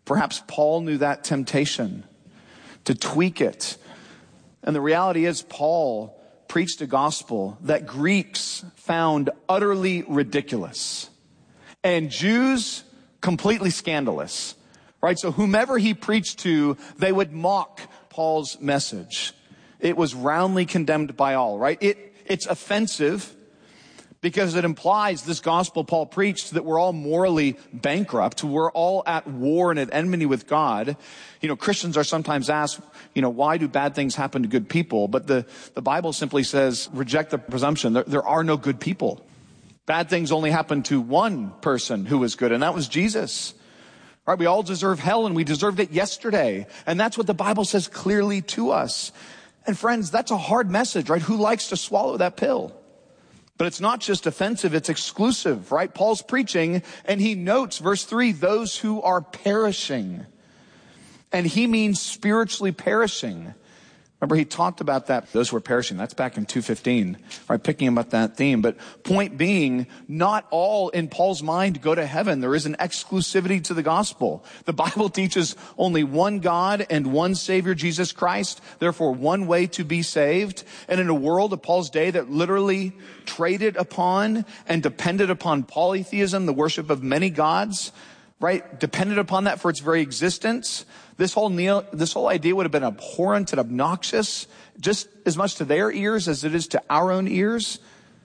Perhaps Paul knew that temptation to tweak it. And the reality is Paul preached a gospel that Greeks found utterly ridiculous and Jews completely scandalous, right? So whomever he preached to, they would mock Paul's message. It was roundly condemned by all, right? It's offensive because it implies this gospel Paul preached that we're all morally bankrupt. We're all at war and at enmity with God. Christians are sometimes asked, why do bad things happen to good people? But the Bible simply says, reject the presumption. There are no good people. Bad things only happen to one person who was good, and that was Jesus. Right? We all deserve hell, and we deserved it yesterday. And that's what the Bible says clearly to us. And friends, that's a hard message, right? Who likes to swallow that pill? But it's not just offensive, it's exclusive, right? Paul's preaching, and he notes, verse 3, those who are perishing. And he means spiritually perishing. Remember, he talked about that, those who are perishing. That's back in 2:15, right? Picking about that theme. But point being, not all in Paul's mind go to heaven. There is an exclusivity to the gospel. The Bible teaches only one God and one Savior, Jesus Christ. Therefore, one way to be saved. And in a world of Paul's day that literally traded upon and depended upon polytheism, the worship of many gods, right? Depended upon that for its very existence. This whole idea would have been abhorrent and obnoxious just as much to their ears as it is to our own ears.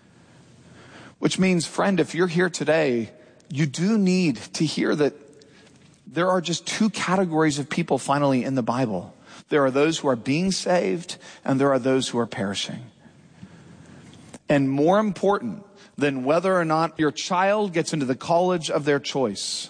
Which means, friend, if you're here today, you do need to hear that there are just two categories of people finally in the Bible. There are those who are being saved, and there are those who are perishing. And more important than whether or not your child gets into the college of their choice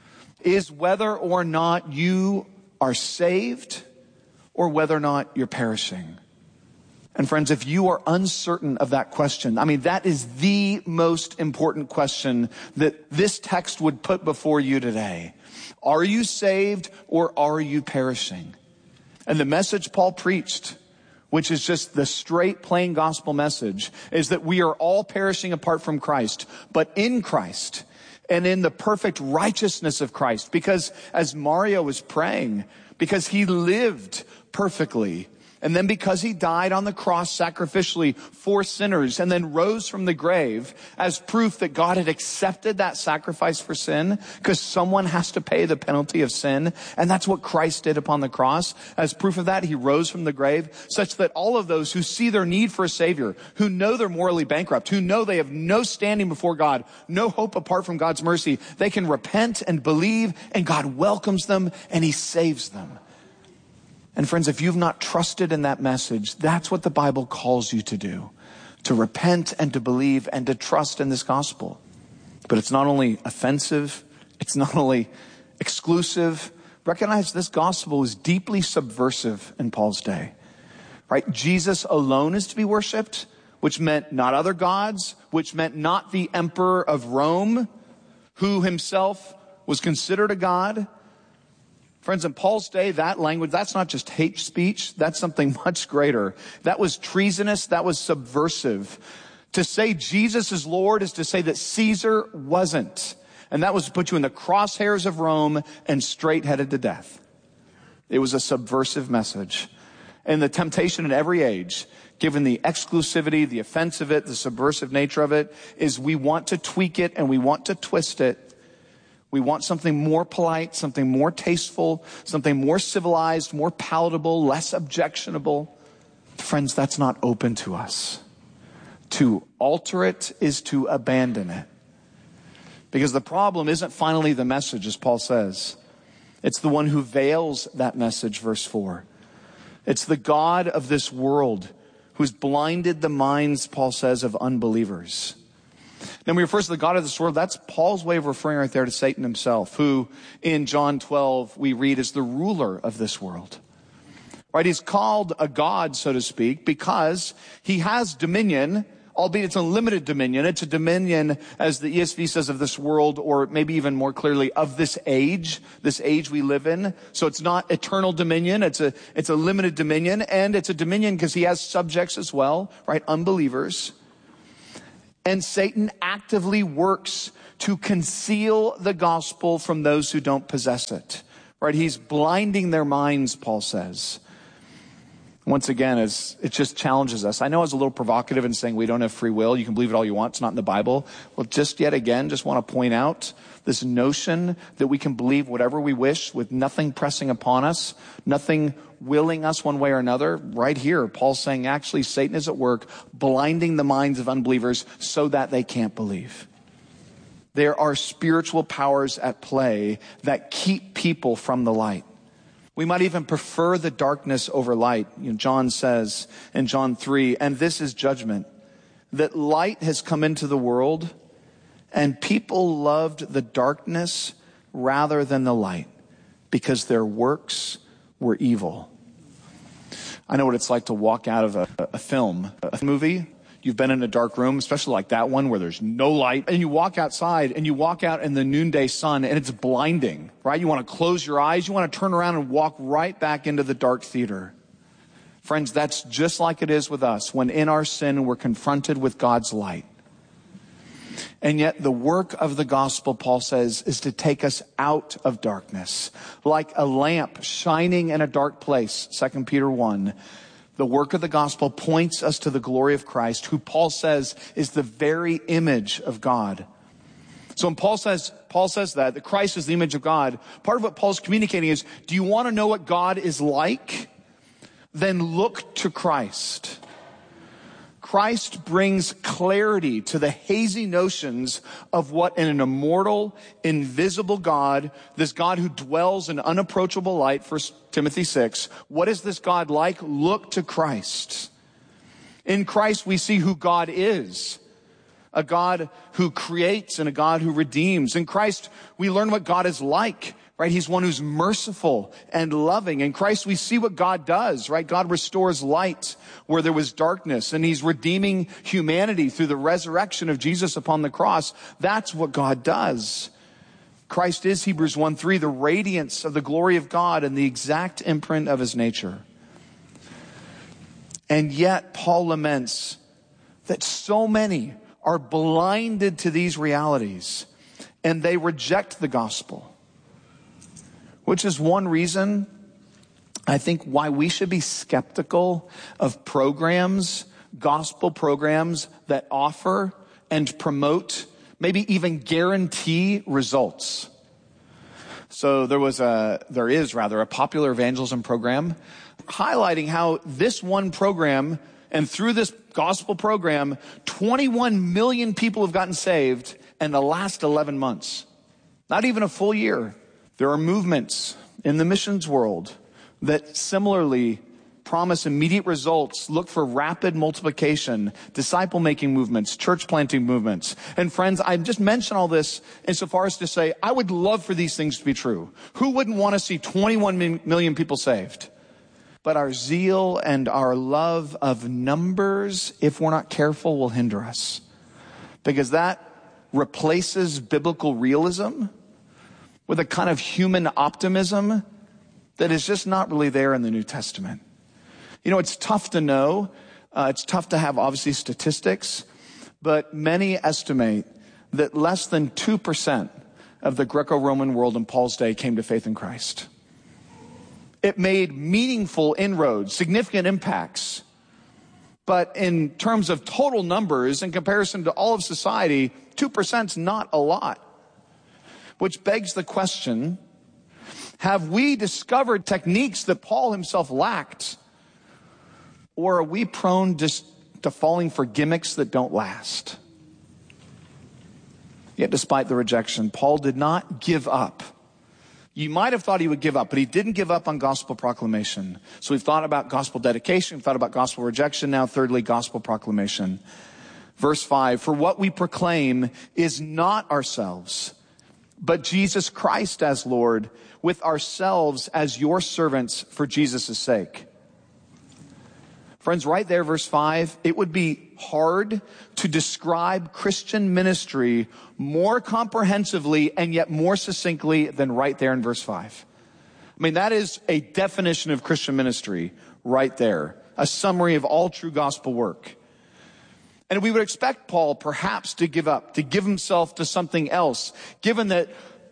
is whether or not you are saved or whether or not you're perishing. And friends, if you are uncertain of that question, that is the most important question that this text would put before you today. Are you saved or are you perishing? And the message Paul preached, which is just the straight, plain gospel message, is that we are all perishing apart from Christ, but in Christ and in the perfect righteousness of Christ. Because as Mario was praying, because he lived perfectly, and then because he died on the cross sacrificially for sinners and then rose from the grave as proof that God had accepted that sacrifice for sin, because someone has to pay the penalty of sin. And that's what Christ did upon the cross. As proof of that, he rose from the grave, such that all of those who see their need for a Savior, who know they're morally bankrupt, who know they have no standing before God, no hope apart from God's mercy, they can repent and believe, and God welcomes them and he saves them. And friends, if you've not trusted in that message, that's what the Bible calls you to do. To repent and to believe and to trust in this gospel. But it's not only offensive, it's not only exclusive. Recognize this gospel is deeply subversive in Paul's day. Right? Jesus alone is to be worshiped, which meant not other gods, which meant not the emperor of Rome, who himself was considered a god. Friends, in Paul's day, that language, that's not just hate speech. That's something much greater. That was treasonous. That was subversive. To say Jesus is Lord is to say that Caesar wasn't. And that was to put you in the crosshairs of Rome and straight headed to death. It was a subversive message. And the temptation in every age, given the exclusivity, the offense of it, the subversive nature of it, is we want to tweak it and we want to twist it. We want something more polite, something more tasteful, something more civilized, more palatable, less objectionable. Friends, that's not open to us. To alter it is to abandon it. Because the problem isn't finally the message, as Paul says. It's the one who veils that message, verse 4. It's the God of this world who's blinded the minds, Paul says, of unbelievers. Then we refer to the God of this world. That's Paul's way of referring right there to Satan himself, who in John 12 we read is the ruler of this world. Right? He's called a god, so to speak, because he has dominion, albeit it's a limited dominion. It's a dominion, as the ESV says, of this world, or maybe even more clearly, of this age we live in. So it's not eternal dominion. It's a limited dominion, and it's a dominion because he has subjects as well, right? Unbelievers. And Satan actively works to conceal the gospel from those who don't possess it. right? He's blinding their minds, Paul says. Once again, it just challenges us. I know I was a little provocative in saying we don't have free will. You can believe it all you want. It's not in the Bible. Well, just yet again, just want to point out this notion that we can believe whatever we wish with nothing pressing upon us, nothing willing us one way or another. Right here, Paul's saying actually Satan is at work blinding the minds of unbelievers so that they can't believe. There are spiritual powers at play that keep people from the light. We might even prefer the darkness over light. John says in John 3, and this is judgment, that light has come into the world and people loved the darkness rather than the light because their works were evil. I know what it's like to walk out of a film, a movie. You've been in a dark room, especially like that one where there's no light. And you walk outside and you walk out in the noonday sun and it's blinding, right? You want to close your eyes. You want to turn around and walk right back into the dark theater. Friends, that's just like it is with us when in our sin we're confronted with God's light. And yet the work of the gospel, Paul says, is to take us out of darkness. Like a lamp shining in a dark place, 2 Peter 1. The work of the gospel points us to the glory of Christ, who Paul says is the very image of God. So when Paul says that Christ is the image of God, part of what Paul's communicating is, do you want to know what God is like? Then look to Christ. Christ brings clarity to the hazy notions of what in an immortal, invisible God, this God who dwells in unapproachable light, 1 Timothy 6, what is this God like? Look to Christ. In Christ we see who God is, a God who creates and a God who redeems. In Christ we learn what God is like. Right? He's one who's merciful and loving. In Christ, we see what God does, right? God restores light where there was darkness, and he's redeeming humanity through the resurrection of Jesus upon the cross. That's what God does. Christ is, Hebrews 1:3, the radiance of the glory of God and the exact imprint of his nature. And yet, Paul laments that so many are blinded to these realities, and they reject the gospel. Which is one reason, I think, why we should be skeptical of programs, gospel programs that offer and promote, maybe even guarantee results. So there is a popular evangelism program highlighting how this one program, and through this gospel program, 21 million people have gotten saved in the last 11 months. Not even a full year. There are movements in the missions world that similarly promise immediate results, look for rapid multiplication, disciple-making movements, church planting movements. And friends, I just mention all this insofar as to say, I would love for these things to be true. Who wouldn't want to see 21 million people saved? But our zeal and our love of numbers, if we're not careful, will hinder us. Because that replaces biblical realism with a kind of human optimism that is just not really there in the New Testament. You know, it's tough to know. It's tough to have, obviously, statistics. But many estimate that less than 2% of the Greco-Roman world in Paul's day came to faith in Christ. It made meaningful inroads, significant impacts. But in terms of total numbers, in comparison to all of society, 2% is not a lot. Which begs the question, have we discovered techniques that Paul himself lacked? Or are we prone just to falling for gimmicks that don't last? Yet despite the rejection, Paul did not give up. You might have thought he would give up, but he didn't give up on gospel proclamation. So we've thought about gospel dedication, we've thought about gospel rejection, now thirdly, gospel proclamation. Verse 5, for what we proclaim is not ourselves, but Jesus Christ as Lord, with ourselves as your servants for Jesus' sake. Friends, right there, verse 5, it would be hard to describe Christian ministry more comprehensively and yet more succinctly than right there in verse 5. I mean, that is a definition of Christian ministry right there, a summary of all true gospel work. And we would expect Paul perhaps to give up, to give himself to something else, given that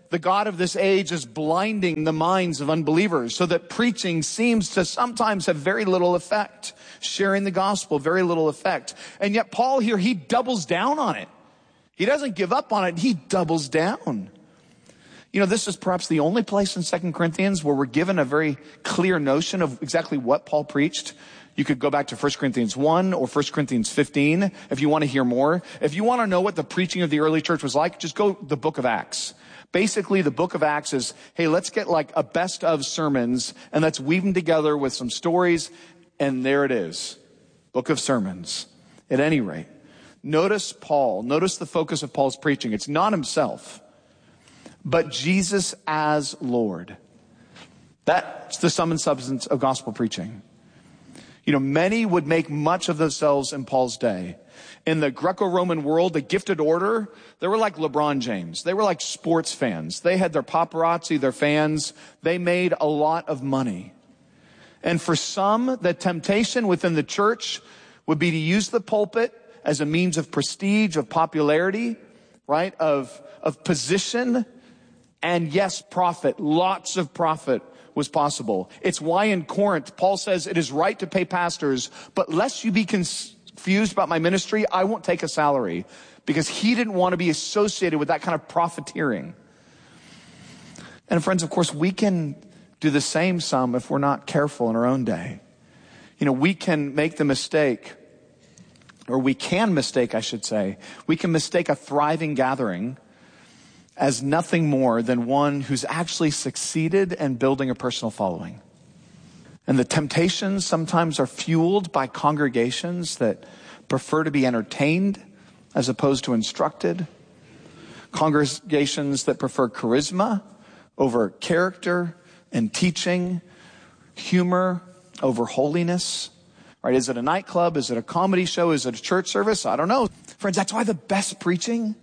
the God of this age is blinding the minds of unbelievers so that preaching seems to sometimes have very little effect. Sharing the gospel, very little effect. And yet Paul here, he doubles down on it. He doesn't give up on it. He doubles down. You know, this is perhaps the only place in 2 Corinthians where we're given a very clear notion of exactly what Paul preached. You could go back to 1 Corinthians 1 or 1 Corinthians 15 if you want to hear more. If you want to know what the preaching of the early church was like, just go to the book of Acts. Basically, the book of Acts is, hey, let's get like a best of sermons and let's weave them together with some stories. And there it is. Book of sermons. At any rate, notice Paul. Notice the focus of Paul's preaching. It's not himself, but Jesus as Lord. That's the sum and substance of gospel preaching. You know, many would make much of themselves in Paul's day. In the Greco-Roman world, the gifted order, they were like LeBron James. They were like sports fans. They had their paparazzi, their fans. They made a lot of money. And for some, the temptation within the church would be to use the pulpit as a means of prestige, of popularity, right? Of position. And yes, profit. Lots of profit was possible. It's why in Corinth, Paul says it is right to pay pastors, but lest you be confused about my ministry, I won't take a salary, because he didn't want to be associated with that kind of profiteering. And friends, of course, we can do the same some if we're not careful in our own day. You know, we can make the mistake, or we can mistake, I should say, we can mistake a thriving gathering as nothing more than one who's actually succeeded in building a personal following. And the temptations sometimes are fueled by congregations that prefer to be entertained as opposed to instructed. Congregations that prefer charisma over character and teaching, humor over holiness. Right? Is it a nightclub? Is it a comedy show? Is it a church service? I don't know. Friends, that's why the best preaching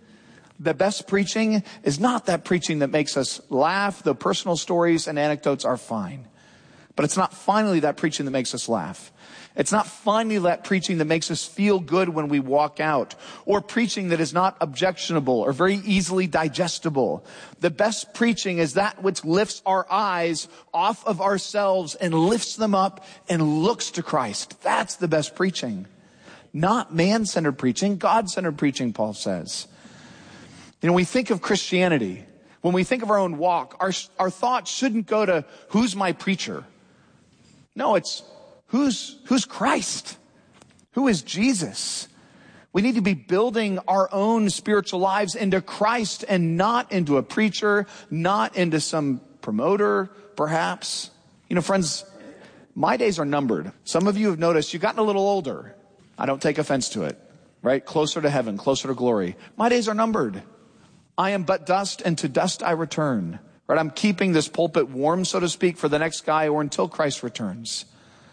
is not that preaching that makes us laugh. The personal stories and anecdotes are fine. But it's not finally that preaching that makes us laugh. It's not finally that preaching that makes us feel good when we walk out, or preaching that is not objectionable or very easily digestible. The best preaching is that which lifts our eyes off of ourselves and lifts them up and looks to Christ. That's the best preaching. Not man-centered preaching, God-centered preaching, Paul says. You know, we think of Christianity. When we think of our own walk, our thoughts shouldn't go to who's my preacher. No, it's who's Christ? Who is Jesus? We need to be building our own spiritual lives into Christ and not into a preacher, not into some promoter, perhaps. You know, friends, my days are numbered. Some of you have noticed you've gotten a little older. I don't take offense to it, right? Closer to heaven, closer to glory. My days are numbered. I am but dust, and to dust I return. Right? I'm keeping this pulpit warm, so to speak, for the next guy or until Christ returns.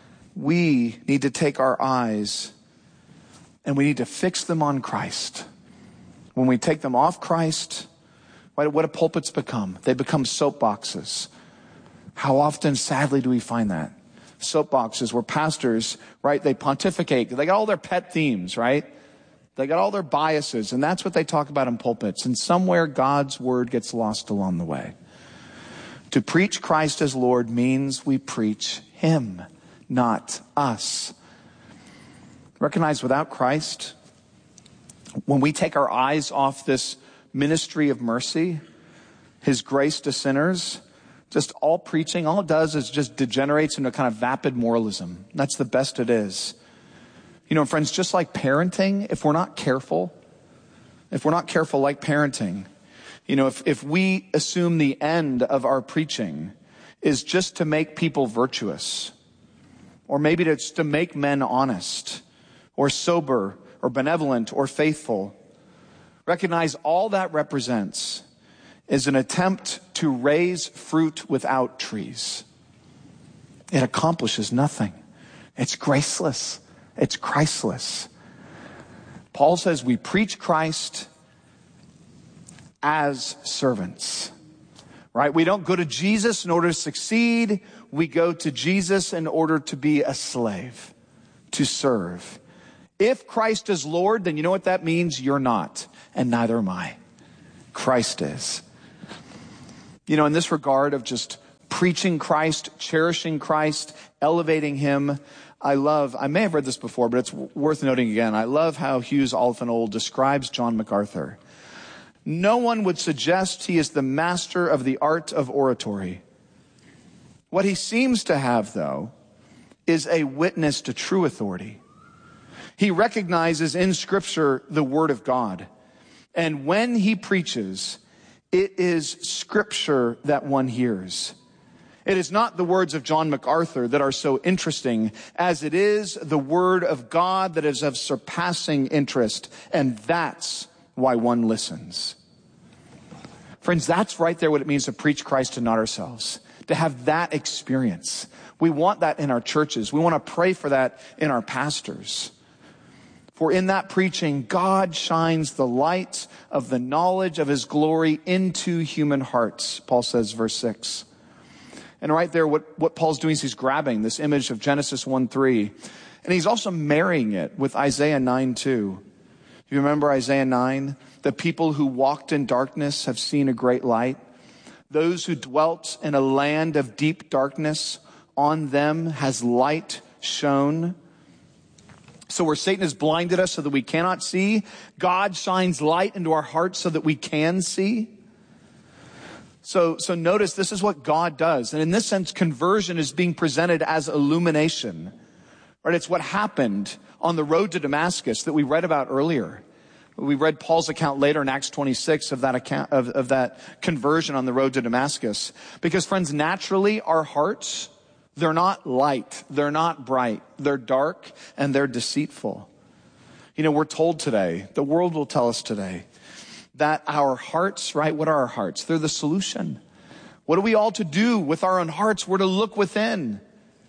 We need to take our eyes and we need to fix them on Christ. When we take them off Christ, what do pulpits become? They become soapboxes. How often, sadly, do we find that? Soapboxes where pastors, right, they pontificate. They got all their pet themes, right? They got all their biases, and that's what they talk about in pulpits. And somewhere God's word gets lost along the way. To preach Christ as Lord means we preach him, not us. Recognize without Christ, when we take our eyes off this ministry of mercy, his grace to sinners, just all preaching, all it does is just degenerates into a kind of vapid moralism. That's the best it is. You know, friends, just like parenting, if we're not careful like parenting, you know, if we assume the end of our preaching is just to make people virtuous, or maybe it's to make men honest, or sober, or benevolent, or faithful, recognize all that represents is an attempt to raise fruit without trees. It accomplishes nothing. It's graceless. It's Christless. Paul says we preach Christ as servants, right? We don't go to Jesus in order to succeed. We go to Jesus in order to be a slave, to serve. If Christ is Lord, then you know what that means? You're not, and neither am I. Christ is. In this regard of just preaching Christ, cherishing Christ, elevating him, I may have read this before, but it's worth noting again. I love how Hughes Oliphant describes John MacArthur. No one would suggest he is the master of the art of oratory. What he seems to have, though, is a witness to true authority. He recognizes in Scripture the Word of God. And when he preaches, it is Scripture that one hears. It is not the words of John MacArthur that are so interesting as it is the Word of God that is of surpassing interest. And that's why one listens. Friends, that's right there what it means to preach Christ and not ourselves. To have that experience. We want that in our churches. We want to pray for that in our pastors. For in that preaching, God shines the light of the knowledge of his glory into human hearts, Paul says, verse 6. And right there, what Paul's doing is he's grabbing this image of Genesis 1:3, and he's also marrying it with Isaiah 9:2. You remember Isaiah 9? The people who walked in darkness have seen a great light. Those who dwelt in a land of deep darkness, on them has light shone. So where Satan has blinded us so that we cannot see, God shines light into our hearts so that we can see. So notice this is what God does. And in this sense, conversion is being presented as illumination. Right? It's what happened on the road to Damascus that we read about earlier. We read Paul's account later in Acts 26 of that account of that conversion on the road to Damascus. Because friends, naturally our hearts, they're not light, they're not bright, they're dark and they're deceitful. We're told today, the world will tell us today, that our hearts, right? What are our hearts? They're the solution. What are we all to do with our own hearts? We're to look within.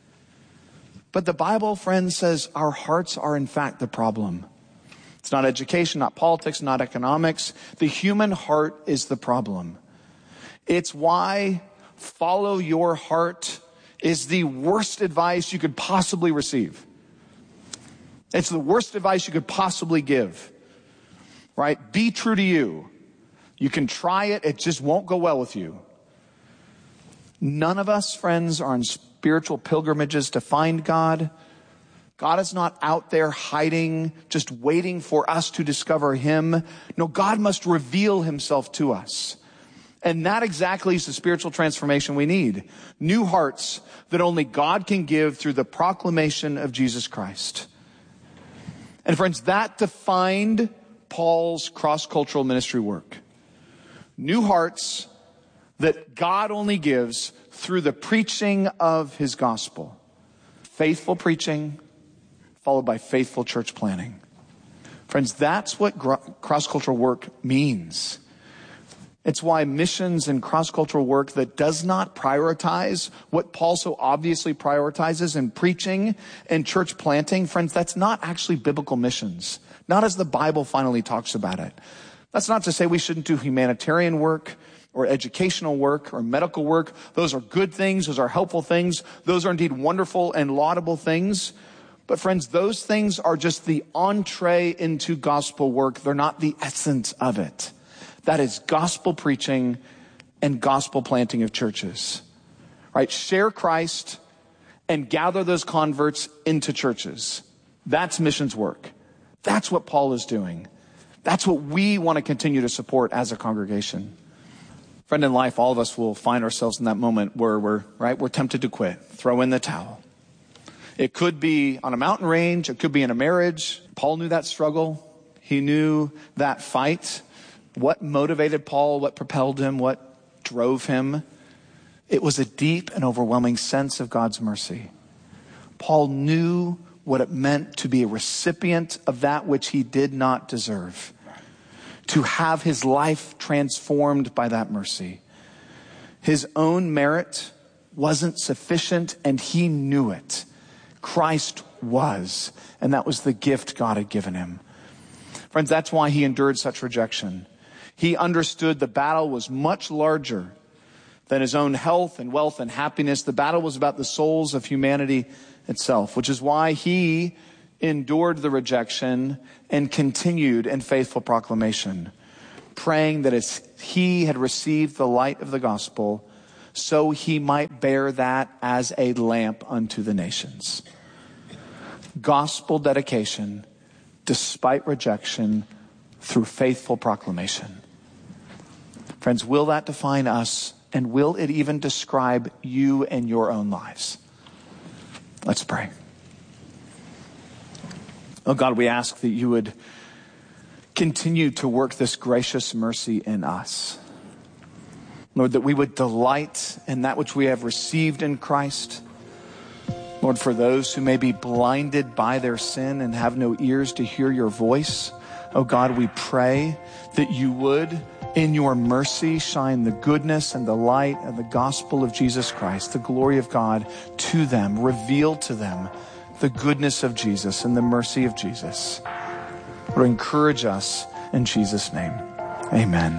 But the Bible, friends, says our hearts are in fact the problem. It's not education, not politics, not economics. The human heart is the problem. It's why follow your heart is the worst advice you could possibly receive. It's the worst advice you could possibly give. Right? Be true to you. You can try it. It just won't go well with you. None of us, friends, are on spiritual pilgrimages to find God. God is not out there hiding, just waiting for us to discover him. No, God must reveal himself to us. And that exactly is the spiritual transformation we need. New hearts that only God can give through the proclamation of Jesus Christ. And friends, that defined Paul's cross-cultural ministry work. New hearts that God only gives through the preaching of his gospel. Faithful preaching followed by faithful church planting. Friends, that's what cross-cultural work means. It's why missions and cross-cultural work that does not prioritize what Paul so obviously prioritizes in preaching and church planting, friends, that's not actually biblical missions. Not as the Bible finally talks about it. That's not to say we shouldn't do humanitarian work or educational work or medical work. Those are good things. Those are helpful things. Those are indeed wonderful and laudable things. But friends, those things are just the entree into gospel work. They're not the essence of it. That is gospel preaching and gospel planting of churches. Right? Share Christ and gather those converts into churches. That's missions work. That's what Paul is doing. That's what we want to continue to support as a congregation. Friend, in life, all of us will find ourselves in that moment where we're tempted to quit, throw in the towel. It could be on a mountain range. It could be in a marriage. Paul knew that struggle. He knew that fight. What motivated Paul? What propelled him? What drove him? It was a deep and overwhelming sense of God's mercy. Paul knew what it meant to be a recipient of that which he did not deserve. To have his life transformed by that mercy. His own merit wasn't sufficient, and he knew it. Christ was, and that was the gift God had given him. Friends, that's why he endured such rejection. He understood the battle was much larger than his own health and wealth and happiness. The battle was about the souls of humanity itself, which is why he endured the rejection and continued in faithful proclamation. praying that as he had received the light of the gospel, so he might bear that as a lamp unto the nations. Gospel dedication, despite rejection, through faithful proclamation. Friends, will that define us, and will it even describe you and your own lives? Let's pray. Oh God, we ask that you would continue to work this gracious mercy in us. Lord, that we would delight in that which we have received in Christ. Lord, for those who may be blinded by their sin and have no ears to hear your voice, oh God, we pray that you would, in your mercy, shine the goodness and the light and the gospel of Jesus Christ, the glory of God, to them, reveal to them the goodness of Jesus and the mercy of Jesus. Lord, encourage us in Jesus' name. Amen.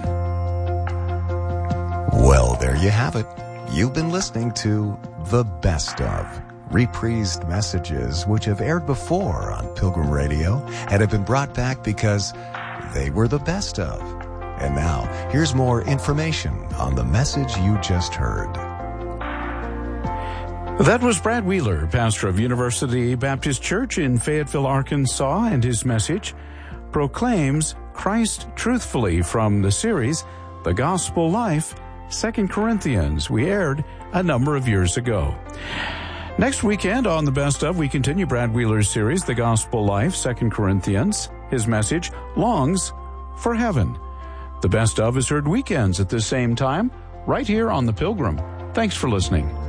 Well, there you have it. You've been listening to The Best Of, reprised messages which have aired before on Pilgrim Radio and have been brought back because they were the best of. And now, here's more information on the message you just heard. That was Brad Wheeler, pastor of University Baptist Church in Fayetteville, Arkansas, and his message proclaims Christ truthfully from the series, The Gospel Life, 2 Corinthians, we aired a number of years ago. Next weekend on The Best Of, we continue Brad Wheeler's series, The Gospel Life, 2 Corinthians. His message, Longs for Heaven. The Best Of is heard weekends at the same time, right here on The Pilgrim. Thanks for listening.